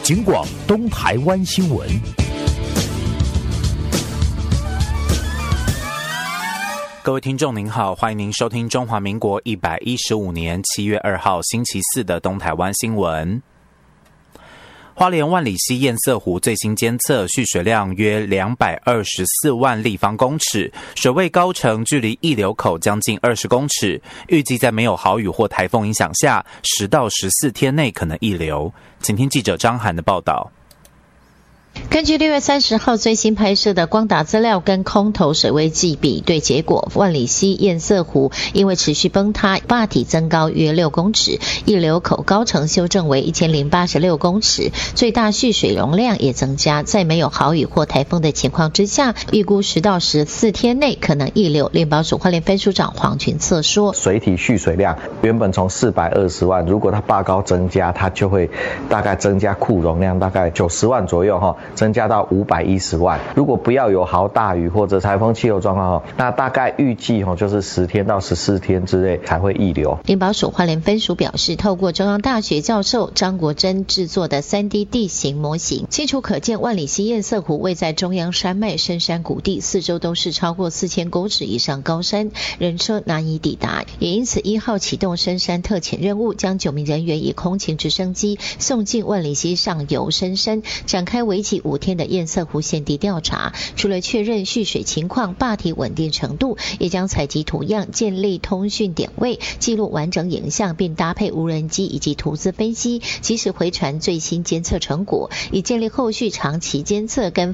警广东台湾新闻。 各位听众您好，欢迎您收听中华民国115年7月2号星期四的东台湾新闻。花莲万里溪堰塞湖最新监测蓄水量约224万立方公尺，水位高程距离溢流口将近20公尺，预计在没有豪雨或台风影响下，10到14天内可能溢流。请听记者张涵的报道。 根据6月30号最新拍摄的光达资料跟空投水位计比对结果，万里溪堰塞湖因为持续崩塌，坝体增高约6公尺，溢流口高程修正为1086公尺，最大蓄水容量也增加。在没有豪雨或台风的情况之下，预估10到14天内可能溢流。联保署花莲分署长黄群策说， 水体蓄水量原本从420万，如果它坝高增加，它就会大概增加库容量大概90万左右，增加到510万。如果不要有豪大雨或者台风气候状况，那大概预计就是10天到14天之内才会溢流。 联保署花莲分署表示，透过中央大学教授张国珍制作的 3D 地形模型，清楚可见万里溪堰塞湖位在中央山脉深山谷地，四周都是超过4000公尺以上高山，人车难以抵达。也因此1号启动深山特遣任务，将9名人员以空勤直升机送进万里溪上游深山，展开为期5天的堰塞湖现地调查。除了确认蓄水情况、坝体稳定程度，也将采集图样，建立通讯点位，记录完整影像，并搭配无人机以及图资分析，及时回传最新监测成果，以建立后续长期监测跟